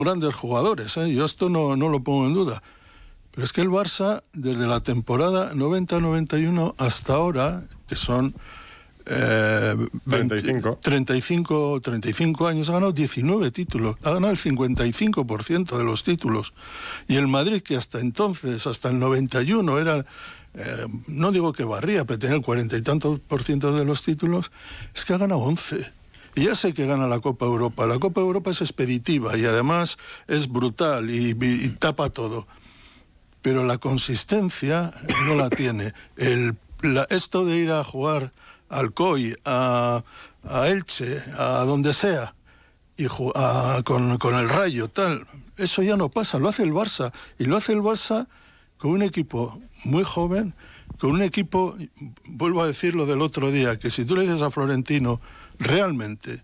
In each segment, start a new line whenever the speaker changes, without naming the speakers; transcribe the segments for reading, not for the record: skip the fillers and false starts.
grandes jugadores, yo esto no lo pongo en duda. Pero es que el Barça, desde la temporada 90-91 hasta ahora, que son 35 años, ha ganado 19 títulos, ha ganado el 55% de los títulos. Y el Madrid, que hasta entonces, hasta el 91, era, no digo que barría, pero tenía el 40 y tantos % de los títulos, es que ha ganado 11. Y ya sé que gana la Copa Europa. La Copa Europa es expeditiva y además es brutal y tapa todo. Pero la consistencia no la tiene. Esto de ir a jugar al COI, a Elche, a donde sea, y con el Rayo, tal, eso ya no pasa, lo hace el Barça. Y lo hace el Barça con un equipo muy joven, con un equipo, vuelvo a decir lo del otro día, que si tú le dices a Florentino, realmente,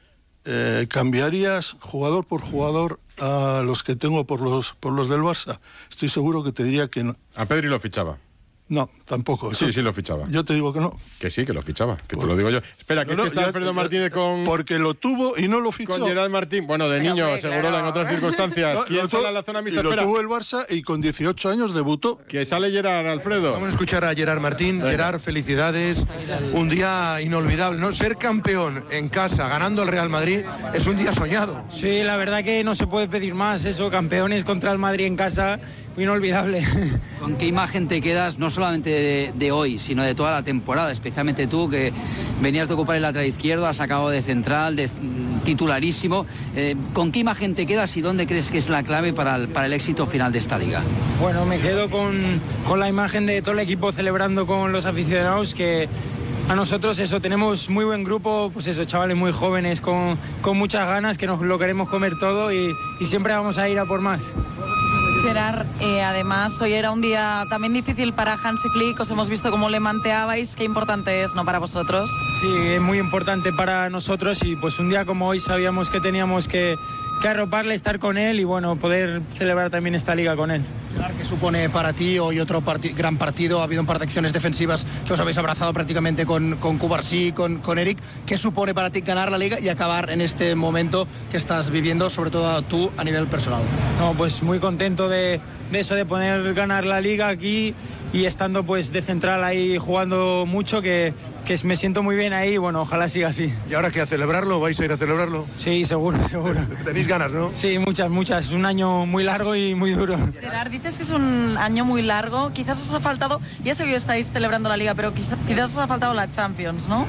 ¿cambiarías jugador por jugador a los que tengo por los del Barça? Estoy seguro que te diría que no.
A Pedri lo fichaba.
No, tampoco.
Sí, lo fichaba.
Yo te digo que no.
Que sí, que lo fichaba, que te lo digo yo. Espera, que está Alfredo Martínez con...
Porque lo tuvo y no lo fichó.
Con Gerard Martín. Bueno, de niño, Segurola, en otras circunstancias. ¿Quién sale a la zona mixta?
Y lo tuvo el Barça y con 18 años debutó.
Que sale Gerard, Alfredo.
Vamos a escuchar a Gerard Martín. Gerard, felicidades. Un día inolvidable, ¿no? Ser campeón en casa, ganando al Real Madrid, es un día soñado.
Sí, la verdad que no se puede pedir más. Eso, campeones contra el Madrid en casa, inolvidable.
¿Con qué imagen te quedas, no solamente de hoy, sino de toda la temporada? Especialmente tú, que venías de ocupar el lateral izquierdo, has acabado de central, de titularísimo. ¿Con qué imagen te quedas y dónde crees que es la clave para el éxito final de esta liga?
Bueno, me quedo con la imagen de todo el equipo celebrando con los aficionados, que a nosotros eso, tenemos muy buen grupo, pues eso, chavales muy jóvenes con muchas ganas, que nos lo queremos comer todo y siempre vamos a ir a por más.
Gerard, además hoy era un día también difícil para Hansi Flick, os hemos visto cómo le manteabais, qué importante es, ¿no?, para vosotros.
Sí, es muy importante para nosotros y pues un día como hoy sabíamos que teníamos que arroparle, estar con él y bueno, poder celebrar también esta liga con él.
¿Qué supone para ti hoy otro gran partido? Ha habido un par de acciones defensivas que os habéis abrazado prácticamente con Cubarsí, con Eric. ¿Qué supone para ti ganar la liga y acabar en este momento que estás viviendo, sobre todo tú a nivel personal?
No, pues muy contento de eso, de poder ganar la liga aquí y estando pues de central ahí jugando mucho, que me siento muy bien ahí, bueno, ojalá siga así.
¿Y ahora qué, a celebrarlo? ¿Vais a ir a celebrarlo?
Sí, seguro.
Tenéis ganas, ¿no?
Sí, muchas. Es un año muy largo y muy duro.
Gerard, dices que es un año muy largo, quizás os ha faltado, ya sé que estáis celebrando la liga, pero quizás os ha faltado la Champions, ¿no?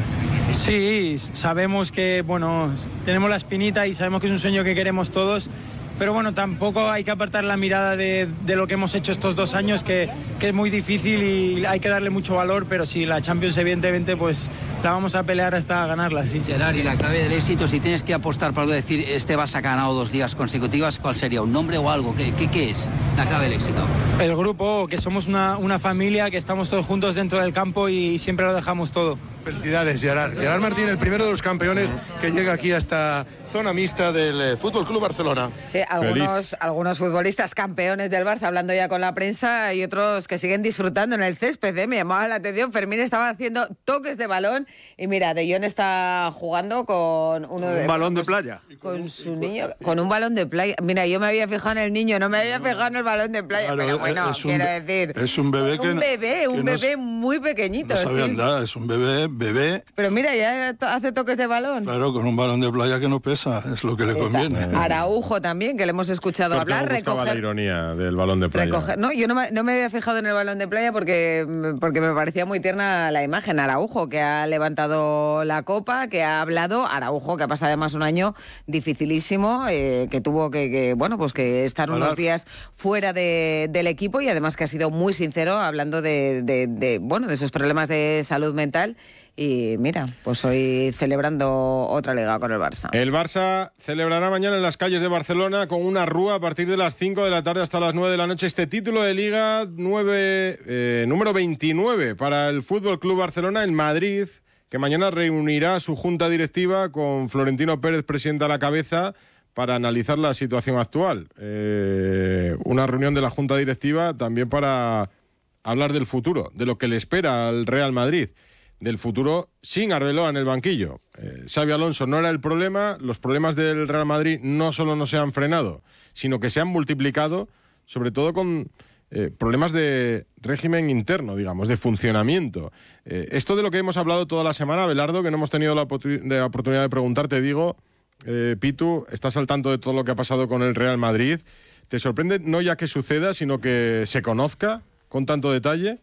Sí, sabemos que, bueno, tenemos la espinita y sabemos que es un sueño que queremos todos. Pero bueno, tampoco hay que apartar la mirada de lo que hemos hecho estos 2 años, que es muy difícil y hay que darle mucho valor, pero sí, la Champions evidentemente pues la vamos a pelear hasta ganarla, sí.
Gerard, y la clave del éxito, si tienes que apostar por algo, decir, este Barça ha ganado 2 ligas consecutivas, ¿cuál sería? ¿Un nombre o algo? ¿Qué es la clave del éxito?
El grupo, que somos una familia, que estamos todos juntos dentro del campo y siempre lo dejamos todo.
Felicidades, Gerard. Gerard Martín, el primero de los campeones que llega aquí a esta zona mixta del Fútbol Club Barcelona.
Sí, algunos futbolistas campeones del Barça hablando ya con la prensa y otros que siguen disfrutando en el césped. Me llamaba la atención, Fermín estaba haciendo toques de balón y mira, De Jong está jugando con un
balón de playa.
Con su niño, con un balón de playa. Mira, yo me había fijado en el niño, no me había fijado en el balón de playa. Claro, pero bueno, quiero decir...
Es un bebé que...
Un bebé muy pequeñito.
No sabe andar, es un bebé.
Pero mira, ya hace toques de balón.
Claro, con un balón de playa que no pesa, es lo que le conviene.
Araujo también, que le hemos escuchado hablar.
Recoger la ironía del balón de playa.
No, yo no me había fijado en el balón de playa porque me parecía muy tierna la imagen. Araujo, que ha levantado la copa, que ha hablado. Araujo, que ha pasado además un año dificilísimo, que tuvo que estar unos días fuera del equipo y además que ha sido muy sincero hablando de sus problemas de salud mental. Y mira, pues hoy celebrando otra liga con el Barça.
El Barça celebrará mañana en las calles de Barcelona con una rúa a partir de las 5 de la tarde hasta las 9 de la noche este título de Liga número 29 para el Fútbol Club Barcelona. En Madrid, que mañana reunirá su junta directiva con Florentino Pérez, presidente a la cabeza, para analizar la situación actual. Una reunión de la junta directiva también para hablar del futuro, de lo que le espera al Real Madrid. del futuro sin Arbeloa en el banquillo. Xabi Alonso no era el problema, los problemas del Real Madrid no solo no se han frenado, sino que se han multiplicado, sobre todo con problemas de régimen interno, digamos, de funcionamiento. Esto de lo que hemos hablado toda la semana, Abelardo, que no hemos tenido la oportunidad de preguntarte, digo, Pitu, estás al tanto de todo lo que ha pasado con el Real Madrid. ¿Te sorprende no ya que suceda, sino que se conozca con tanto detalle?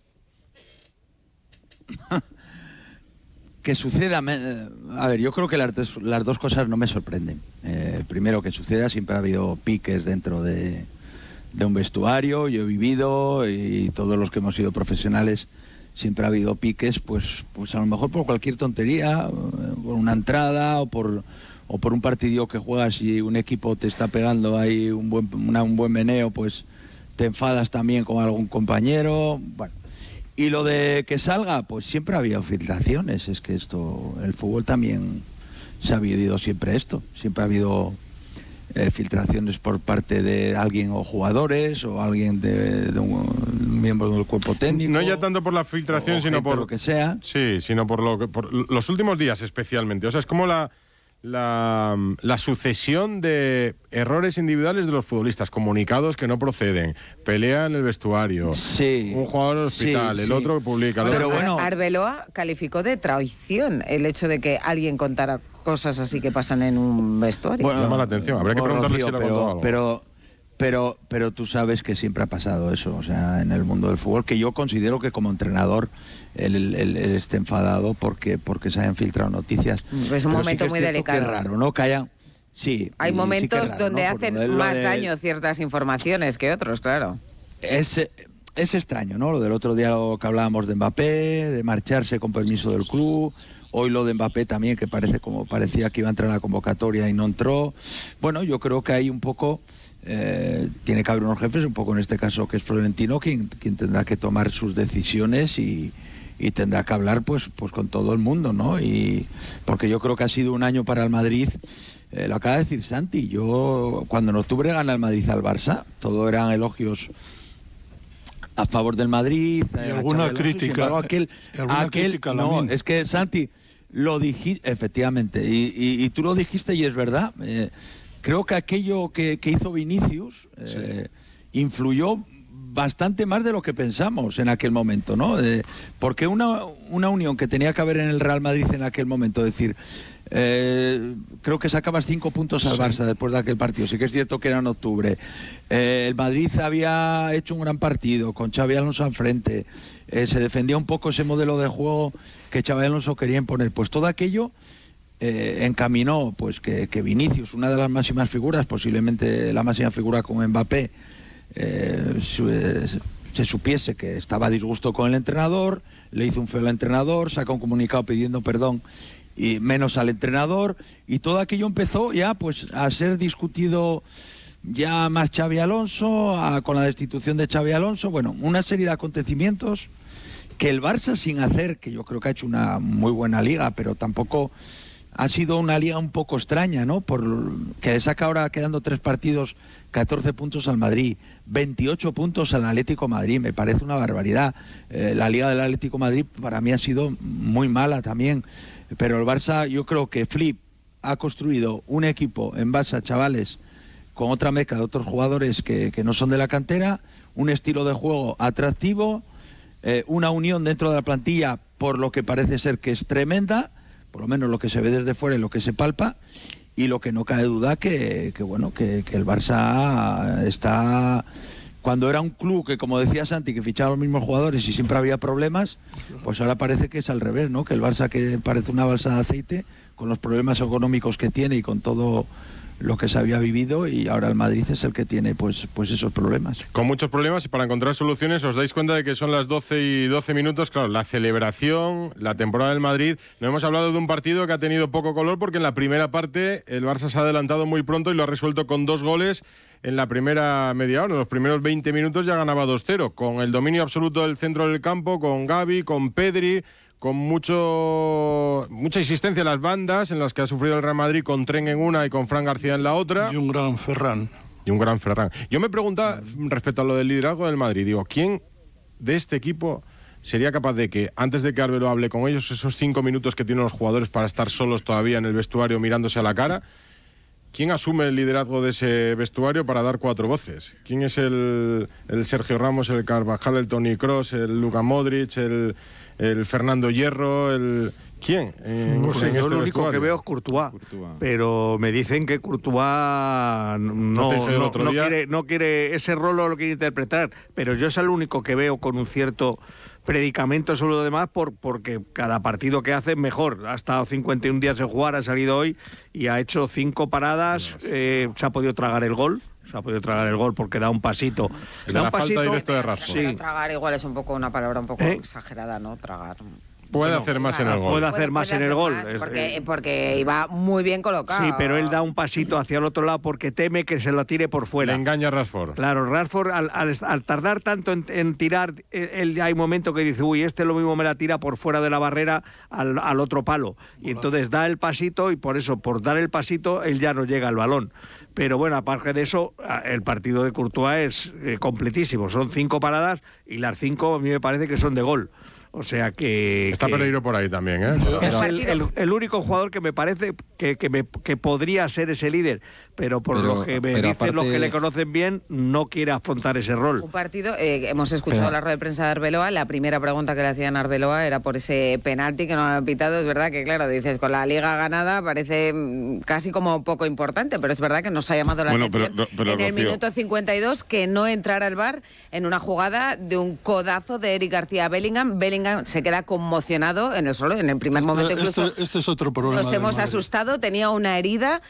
Que suceda, a ver, yo creo que las dos cosas no me sorprenden. Primero, que suceda, siempre ha habido piques dentro de un vestuario, yo he vivido, y todos los que hemos sido profesionales, siempre ha habido piques, pues a lo mejor por cualquier tontería, por una entrada o por un partido que juegas y un equipo te está pegando ahí un buen meneo, pues te enfadas también con algún compañero, bueno. Y lo de que salga, pues siempre ha habido filtraciones. Es que el fútbol también se ha vivido siempre esto. Siempre ha habido filtraciones por parte de alguien o jugadores o alguien de un miembro del cuerpo técnico.
No ya tanto por la filtración, sino por
lo que sea.
Sí, sino por los últimos días especialmente. O sea, es como la sucesión de errores individuales de los futbolistas, comunicados que no proceden, pelea en el vestuario,
sí,
un jugador en el hospital, el otro que publica.
Pero bueno, Arbeloa calificó de traición el hecho de que alguien contara cosas así que pasan en un vestuario.
Bueno, llama la atención, habría que preguntarle si le ha contado algo.
Pero tú sabes que siempre ha pasado eso, o sea, en el mundo del fútbol, que yo considero que como entrenador él esté enfadado porque se hayan filtrado noticias.
Es un momento muy delicado.
Es raro, ¿no? Que haya... Sí.
Hay momentos
raro,
donde
¿no?
hacen más daño ciertas informaciones que otros, claro.
Es extraño, ¿no? Lo del otro día lo que hablábamos de Mbappé, de marcharse con permiso del club. Hoy lo de Mbappé también, que parecía que iba a entrar en la convocatoria y no entró. Bueno, yo creo que hay un poco... tiene que haber unos jefes, un poco en este caso que es Florentino, quien tendrá que tomar sus decisiones y tendrá que hablar pues con todo el mundo, ¿no? Y porque yo creo que ha sido un año para el Madrid, lo acaba de decir Santi, yo cuando en octubre gana el Madrid al Barça, todo eran elogios a favor del Madrid,
y alguna crítica,
crítica no, es que Santi lo dijiste, efectivamente, y tú lo dijiste y es verdad. Creo que aquello que hizo Vinicius influyó bastante más de lo que pensamos en aquel momento, ¿no? Porque una unión que tenía que haber en el Real Madrid en aquel momento, es decir, creo que sacabas 5 puntos al Barça después de aquel partido, sí que es cierto que era en octubre. El Madrid había hecho un gran partido con Xabi Alonso al frente, se defendía un poco ese modelo de juego que Xabi Alonso quería imponer, pues todo aquello encaminó pues que Vinicius, una de las máximas figuras, posiblemente la máxima figura con Mbappé, se supiese que estaba a disgusto con el entrenador, le hizo un feo al entrenador, saca un comunicado pidiendo perdón y menos al entrenador, y todo aquello empezó ya pues a ser discutido ya más Xabi Alonso, con la destitución de Xabi Alonso, bueno, una serie de acontecimientos que el Barça sin hacer, que yo creo que ha hecho una muy buena liga, pero tampoco... Ha sido una liga un poco extraña, ¿no? Por que le saca ahora quedando 3 partidos, 14 puntos al Madrid, 28 puntos al Atlético de Madrid, me parece una barbaridad. La liga del Atlético de Madrid para mí ha sido muy mala también, pero el Barça, yo creo que Flip ha construido un equipo en base a chavales con otra mezcla de otros jugadores que no son de la cantera, un estilo de juego atractivo, una unión dentro de la plantilla por lo que parece ser que es tremenda, por lo menos lo que se ve desde fuera y lo que se palpa, y lo que no cabe duda que el Barça está... Cuando era un club que, como decía Santi, que fichaba los mismos jugadores y siempre había problemas, pues ahora parece que es al revés, ¿no? Que el Barça, que parece una balsa de aceite, con los problemas económicos que tiene y con todo lo que se había vivido, y ahora el Madrid es el que tiene pues esos problemas.
Con muchos problemas, y para encontrar soluciones os dais cuenta de que son las 12 y 12 minutos, claro, la celebración, la temporada del Madrid. No hemos hablado de un partido que ha tenido poco color, porque en la primera parte el Barça se ha adelantado muy pronto y lo ha resuelto con 2 goles en la primera media hora. En los primeros 20 minutos ya ganaba 2-0, con el dominio absoluto del centro del campo, con Gavi, con Pedri, con mucha insistencia en las bandas, en las que ha sufrido el Real Madrid, con Tren en una y con Fran García en la otra.
Y un gran Ferran.
Yo me preguntaba, respecto a lo del liderazgo del Madrid, digo, ¿quién de este equipo sería capaz de que, antes de que Arbeloa hable con ellos, esos 5 minutos que tienen los jugadores para estar solos todavía en el vestuario mirándose a la cara, ¿quién asume el liderazgo de ese vestuario para dar 4 voces? ¿Quién es el Sergio Ramos, el Carvajal, el Toni Kroos, el Luka Modric, el Fernando Hierro, ¿quién?
No sé, yo lo único que veo es Courtois. Pero me dicen que Courtois no quiere ese rol, lo quiere interpretar. Pero yo es el único que veo con un cierto predicamento sobre lo demás, porque cada partido que hace es mejor. Ha estado 51 días en jugar, ha salido hoy y ha hecho 5 paradas. Se ha podido tragar el gol. Porque da un pasito.
Da un pasito directo de Rashford.
Sí. Tragar igual es una palabra un poco exagerada, ¿no? Tragar.
Puede hacer más en el gol.
Puede hacer más en el gol.
Porque iba muy bien colocado.
Sí, pero él da un pasito hacia el otro lado porque teme que se lo tire por fuera.
Le engaña a Rashford.
Claro, Rashford al tardar tanto en tirar, hay un momento que dice, uy, lo mismo me la tira por fuera de la barrera al otro palo. Y entonces da el pasito y por dar el pasito, él ya no llega al balón. Pero bueno, aparte de eso, el partido de Courtois es completísimo. Son 5 paradas y las 5 a mí me parece que son de gol. O sea que...
Está Pereiro por ahí también, ¿eh?
Es el único jugador que me parece que podría ser ese líder, pero lo que me dicen aparte... los que le conocen bien, no quiere afrontar ese rol.
Un partido, hemos escuchado la rueda de prensa de Arbeloa, la primera pregunta que le hacían a Arbeloa era por ese penalti que no ha pitado. Es verdad que, claro, dices, con la Liga ganada parece casi como poco importante, pero es verdad que nos ha llamado la atención pero, en el minuto 52 que no entrara el VAR en una jugada de un codazo de Eric García a Bellingham se queda conmocionado en el primer momento incluso.
Este es otro problema.
Nos hemos asustado, tenía una herida,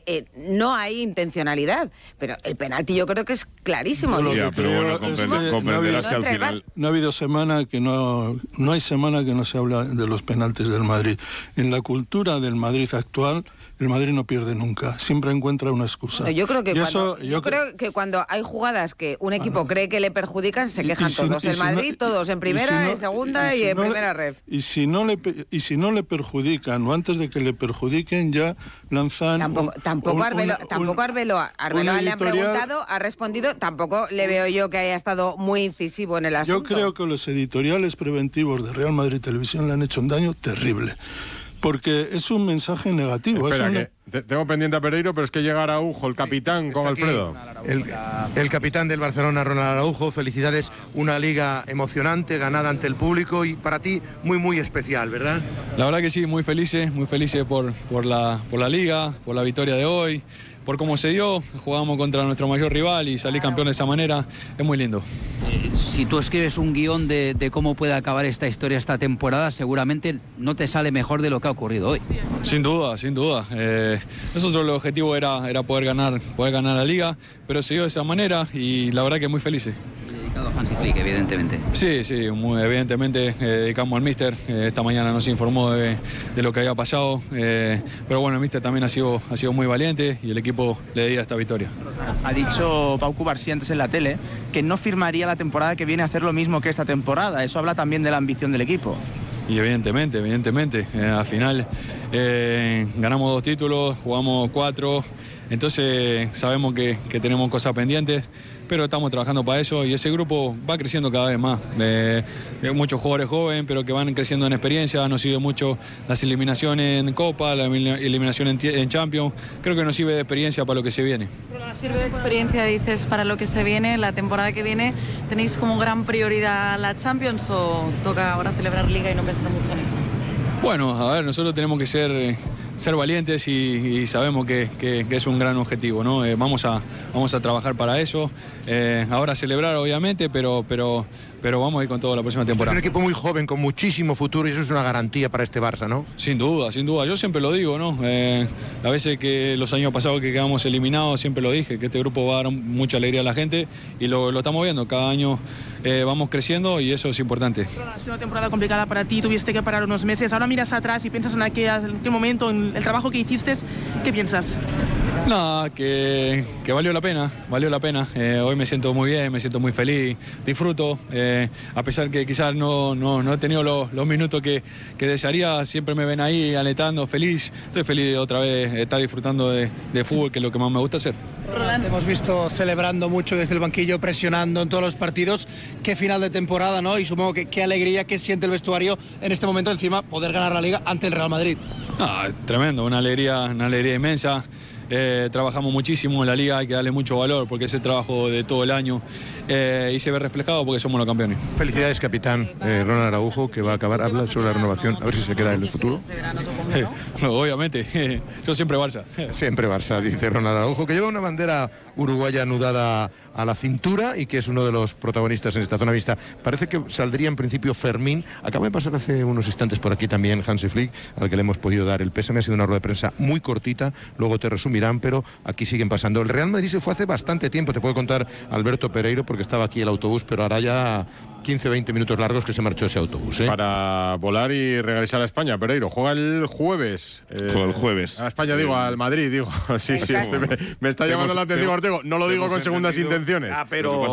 no hay intencionalidad, pero el penalti yo creo que es clarísimo.
Pero bueno, comprenderás que al final...
No ha habido semana que no hay semana que no se habla de los penaltis del Madrid. En la cultura del Madrid actual, el Madrid no pierde nunca, siempre encuentra una excusa.
Yo creo que cuando hay jugadas que un equipo cree que le perjudican, se quejan todos. El Madrid, todos, en primera, en segunda y en primera ref.
Y si no le perjudican, o antes de que le perjudiquen, ya lanzan...
Tampoco Arbeloa le han preguntado, ha respondido, tampoco le veo yo que haya estado muy incisivo en el asunto.
Yo creo que los editoriales preventivos de Real Madrid Televisión le han hecho un daño terrible. Porque es un mensaje negativo.
Espera, tengo pendiente a Pereiro, pero es que llega Araujo, el capitán, con Alfredo.
El capitán del Barcelona, Ronald Araujo, felicidades. Una liga emocionante, ganada ante el público y para ti muy, muy especial, ¿verdad?
La verdad que sí, muy felices por la liga, por la victoria de hoy, por cómo se dio. Jugamos contra nuestro mayor rival y salir campeón de esa manera es muy lindo.
Si tú escribes un guión de cómo puede acabar esta historia, esta temporada, seguramente no te sale mejor de lo que ha ocurrido hoy.
Sin duda. Nosotros el objetivo era poder ganar la liga, pero se dio de esa manera y la verdad que muy felices.
Dedicado a Hansi Flick, evidentemente.
Sí, muy evidentemente dedicamos al míster. Esta mañana nos informó de lo que había pasado, pero bueno, el míster también ha sido muy valiente y el equipo le dedica esta victoria.
Ha dicho Pau Cubarsí antes en la tele que no firmaría la temporada que viene a hacer lo mismo que esta temporada. Eso habla también de la ambición del equipo.
Y evidentemente, al final ganamos 2 títulos, jugamos 4, entonces sabemos que tenemos cosas pendientes, pero estamos trabajando para eso y ese grupo va creciendo cada vez más. Muchos jugadores jóvenes, pero que van creciendo en experiencia. Nos sirve mucho las eliminaciones en Copa, la eliminación en Champions. Creo que nos sirve de experiencia para lo que se viene.
Sirve de experiencia, dices, para lo que se viene, la temporada que viene. ¿Tenéis como gran prioridad la Champions o toca ahora celebrar Liga y no pensar mucho en eso?
Bueno, a ver, nosotros tenemos que ser valientes y sabemos que es un gran objetivo, ¿no? Vamos a trabajar para eso. Ahora celebrar, obviamente, pero vamos a ir con todo la próxima temporada.
Es un equipo muy joven, con muchísimo futuro y eso es una garantía para este Barça, ¿no?
Sin duda. Yo siempre lo digo, ¿no? A veces que los años pasados que quedamos eliminados, siempre lo dije, que este grupo va a dar mucha alegría a la gente y lo estamos viendo. Cada año vamos creciendo y eso es importante.
Ha sido una temporada complicada para ti, tuviste que parar unos meses. Ahora miras atrás y piensas en aquel momento, en el trabajo que hiciste. ¿Qué piensas?
No, que valió la pena. Hoy me siento muy bien, me siento muy feliz, disfruto, a pesar que quizás no he tenido los minutos que desearía, siempre me ven ahí alentando, feliz. Estoy feliz otra vez de estar disfrutando de fútbol, que es lo que más me gusta hacer.
Roland, hemos visto celebrando mucho desde el banquillo, presionando en todos los partidos. Qué final de temporada, ¿no? Y supongo que qué alegría que siente el vestuario en este momento, encima poder ganar la Liga ante el Real Madrid.
Tremendo, una alegría inmensa. Trabajamos muchísimo en la Liga, hay que darle mucho valor porque es el trabajo de todo el año y se ve reflejado porque somos los campeones.
Felicidades, capitán. Ronald Araujo, que va a acabar, habla sobre la renovación, a ver si se queda en el futuro.
Obviamente, yo siempre Barça.
Siempre Barça, dice Ronald Araujo, que lleva una bandera uruguaya anudada a la cintura y que es uno de los protagonistas en esta zona mixta. Parece que saldría en principio Fermín. Acaba de pasar hace unos instantes por aquí también Hansi Flick, al que le hemos podido dar el pésame. Ha sido una rueda de prensa muy cortita, luego te resumirán, pero aquí siguen pasando. El Real Madrid se fue hace bastante tiempo, te puede contar Alberto Pereiro, porque estaba aquí el autobús, pero ahora ya 15-20 minutos largos que se marchó ese autobús.
Para volar y regresar a España, Pereiro. Juega el jueves.
Juega el jueves.
A España, digo, al Madrid, digo. Sí, me está llamando la atención, Ortego. No lo digo con segundas intenciones.
Pero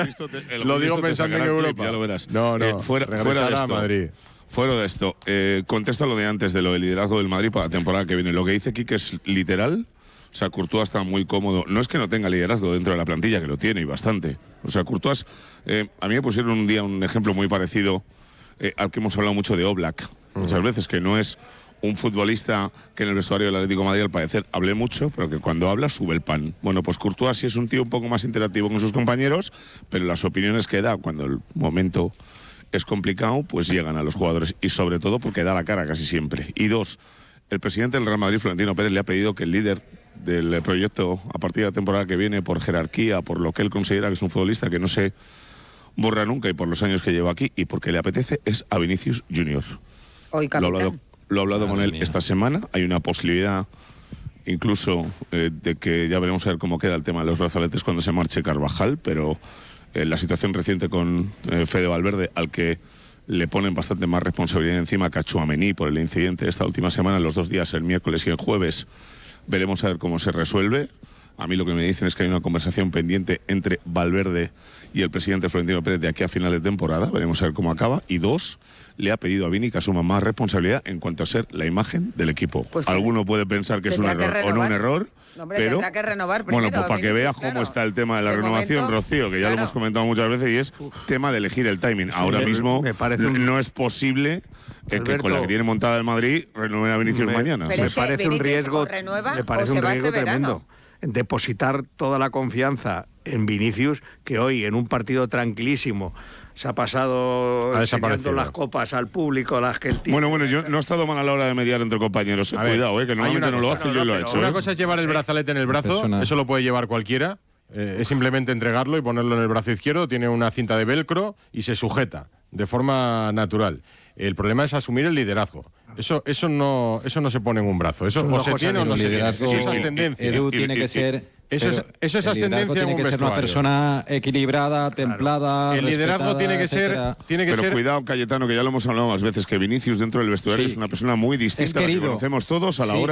lo digo pensando en Europa.
Ya lo verás.
No,
fuera de esto.
Madrid.
Fuera de esto, contesto a lo de antes, de lo del liderazgo del Madrid para la temporada que viene. Lo que dice Quique es literal. O sea, Courtois está muy cómodo. No es que no tenga liderazgo dentro de la plantilla, que lo tiene y bastante. O sea, Courtois, a mí me pusieron un día un ejemplo muy parecido al que hemos hablado mucho de Oblak. Muchas veces, que no es un futbolista que en el vestuario del Atlético de Madrid al parecer hable mucho, pero que cuando habla sube el pan. Bueno, pues Courtois sí es un tío un poco más interactivo con sus compañeros, pero las opiniones que da cuando el momento es complicado, pues llegan a los jugadores. Y sobre todo porque da la cara casi siempre. Y dos, el presidente del Real Madrid, Florentino Pérez, le ha pedido que el líder del proyecto a partir de la temporada que viene, por jerarquía, por lo que él considera que es un futbolista que no se borra nunca y por los años que lleva aquí y porque le apetece, es a Vinicius Junior.
Hoy capitán.
Lo he hablado con él esta semana. Hay una posibilidad incluso de que ya veremos a ver cómo queda el tema de los brazaletes cuando se marche Carvajal, pero la situación reciente con Fede Valverde, al que le ponen bastante más responsabilidad encima que a Tchouaméni por el incidente de esta última semana, en los 2 días, el miércoles y el jueves. Veremos a ver cómo se resuelve. A mí lo que me dicen es que hay una conversación pendiente entre Valverde y el presidente Florentino Pérez de aquí a final de temporada. Veremos a ver cómo acaba. Y 2, le ha pedido a Vini que asuma más responsabilidad en cuanto a ser la imagen del equipo. Pues alguno puede pensar que es un error o no un error.
Hombre,
pero
tendrá que renovar primero.
Bueno, pues para que veas cómo está el tema de la renovación, Rocío, que ya lo hemos comentado muchas veces, y es tema de elegir el timing. Ahora mismo no es posible que con la que tiene montada el Madrid renueve a Vinicius mañana.
Me parece un riesgo, tremendo. Depositar toda la confianza en Vinicius, que hoy en un partido tranquilísimo se ha pasado enseñando las copas al público, las que el tío...
Bueno, yo no he estado mal a la hora de mediar entre compañeros. Cuidado, que normalmente no lo hace, yo lo he hecho.
Una cosa es llevar el brazalete en el brazo, eso lo puede llevar cualquiera. Es simplemente entregarlo y ponerlo en el brazo izquierdo, tiene una cinta de velcro y se sujeta de forma natural. El problema es asumir el liderazgo. Eso no se pone en un brazo. Eso o se tiene o no se tiene. Eso es ascendencia.
Edu tiene que ser...
Eso es ascendencia en un vestuario.
Tiene que ser una persona equilibrada, templada.
El liderazgo tiene que ser.
Pero cuidado, Cayetano, que ya lo hemos hablado más veces, que Vinicius dentro del vestuario es una persona muy distinta a la que conocemos todos a la hora